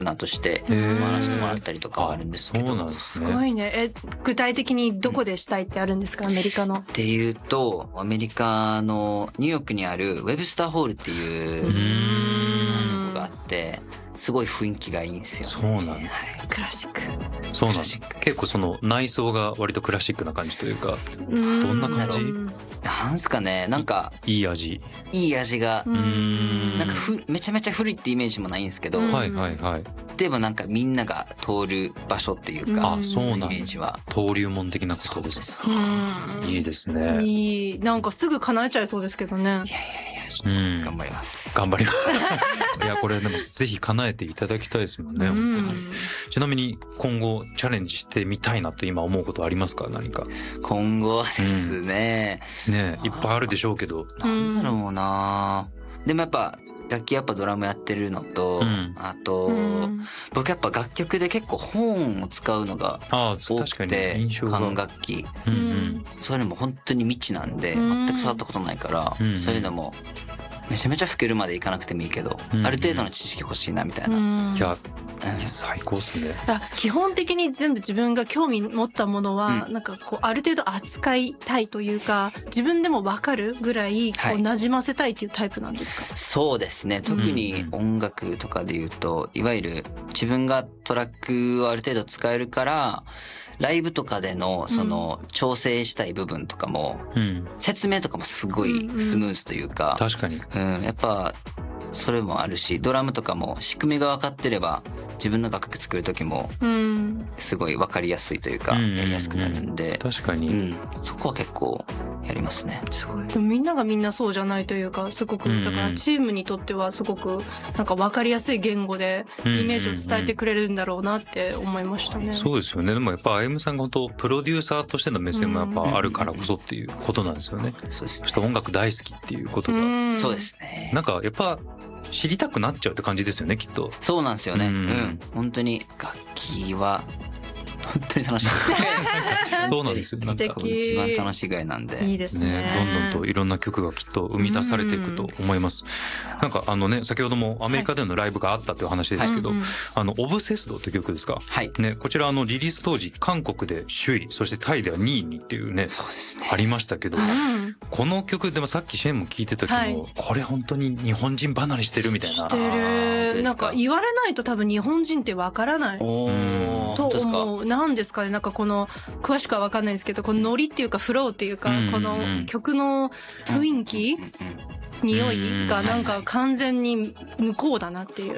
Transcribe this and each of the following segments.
ナーとして回らせてもらったりとかはあるんですけど。 そうなんですね。 すごいね。具体的にどこでしたいってあるんですか、アメリカの。 っていうと、アメリカのニューヨークにあるウェブスターホールっていうとこがあって、すごい雰囲気がいいんですよ、ね。 そうなんだ、はい、 クラシック。 そうなんだ。結構その内装が割とクラシックな感じというか、どんな感じ？ なんすかね、なんかいい味がなんかめちゃめちゃ古いってイメージもないんですけど、 はいはいはい。 でもなんかみんなが通る場所っていうか、 そうなんだ。 イメージは登竜門的なことですね。いいですね。 いい。なんかすぐ叶えちゃいそうですけどね。いやいやいや、ちょっと頑張ります。 頑張ります。いやこれでもぜひ叶えていただきたいですもんね。ちなみに今後チャレンジしてみたいなと今思うことありますか？何か今後はですね、 ねいっぱいあるでしょうけど、 なんだろうな。でもやっぱ楽器やっぱドラムやってるのと、あと、僕やっぱ楽曲で結構本を使うのが多くて、管楽器、そういうのも本当に未知なんで全く触ったことないから、そういうのもめちゃめちゃ吹けるまでいかなくてもいいけど、ある程度の知識欲しいなみたいな。 いや最高っすね。 基本的に全部自分が興味持ったものは、なんかこうある程度扱いたいというか、自分でも分かるぐらいこう馴染ませたいっていうタイプなんですか？ そうですね。特に音楽とかで言うと、いわゆる自分がトラックをある程度使えるから、ライブとかでのその調整したい部分とかも、説明とかもすごいスムーズというか、 確かに、 やっぱそれもあるし、ドラムとかも仕組みが分かってれば自分の楽曲作る時もすごい分かりやすいというか、やりやすくなるんで、 確かに、 そこは結構やりますね。 すごい。でもみんながみんなそうじゃないというか、すごくだからチームにとってはすごくなんか分かりやすい言語でイメージを伝えてくれるんだろうなって思いましたね。 そうですよね。でもやっぱあゆむさんが本当プロデューサーとしての目線もやっぱあるからこそっていうことなんですよね。そして音楽大好きっていうことが、 そうですね。 なんかやっぱ知りたくなっちゃうって感じですよね、きっと。 そうなんですよね。本当に楽器は本当に楽しい。 そうなんですよ。なんか一番楽しいぐらいなんで。 いいですね。 どんどんといろんな曲がきっと生み出されていくと思います。なんか先ほどもアメリカでのライブがあったという話ですけど、オブセスドという曲ですか。ね、こちらリリース当時韓国で首位、そしてタイでは2位にっていうね、ありましたけど、この曲でもさっきシェーンも聞いてたけど、これ本当に日本人離れしてるみたいな。 してる。なんか言われないと多分日本人ってわからないと思う。なんですかね、なんかこの詳しくは分かんないですけど、このノリっていうかフローっていうか、この曲の雰囲気、匂いがなんか完全に向こうだなっていう。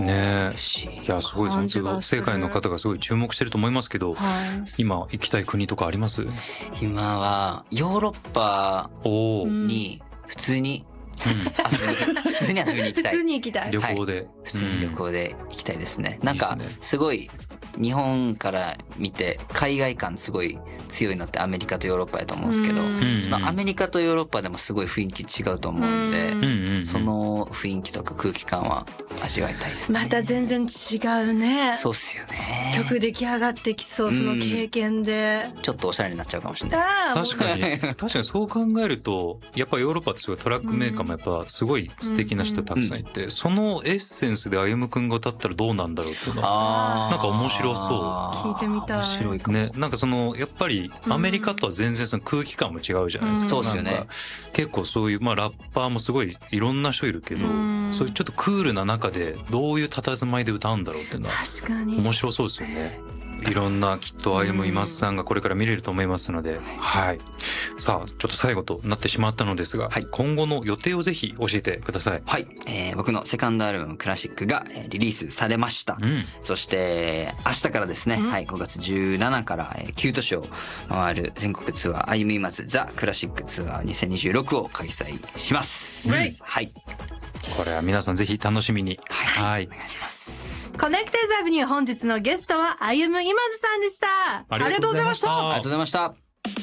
ねえ、いやすごいですね。世界の方がすごい注目してると思いますけど、今行きたい国とかあります？ 今はヨーロッパに普通に普通に遊びに行きたい。 普通に行きたい。 旅行で、 普通に旅行で行きたいですね。なんかすごい日本から見て海外感すごい強いのってアメリカとヨーロッパやと思うんですけど、そのアメリカとヨーロッパでもすごい雰囲気違うと思うんで、その雰囲気とか空気感は味わいたいですね。 また全然違うね。 そうっすよね。 曲出来上がってきそう、その経験で。 ちょっとおしゃれになっちゃうかもしれないです。 確かにそう考えると、やっぱヨーロッパってすごいトラックメーカーもやっぱすごい素敵な人たくさんいて、そのエッセンスであゆむくんが歌ったらどうなんだろうっていうのはなんか面白そう。 聞いてみたい。 面白いかもね。なんかやっぱりアメリカとは全然その空気感も違うじゃないですか。 そうですよね。 結構そういうラッパーもすごいいろんな人いるけど、そういうちょっとクールな中でどういう佇まいで歌うんだろうっていうのは面白そうですよね。いろんなきっとあゆむ今津さんがこれから見れると思いますので、はい。さあちょっと最後となってしまったのですが、今後の予定をぜひ教えてください。 はい、僕のセカンドアルバムクラシックがリリースされました。そして明日からですね、5月17から9都市を回る全国ツアーあゆむ今津ザクラシックツアー2026を開催します。はい。 これは皆さんぜひ楽しみに。はい。 お願いします。 コネクテーズアベニュー、本日のゲストはあゆむ今津さんでした。ありがとうございました。 ありがとうございました。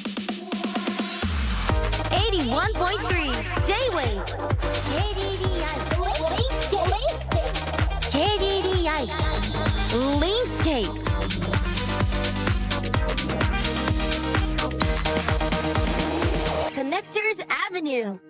81.3 J-Wave KDDI Linkscape Connectors Avenue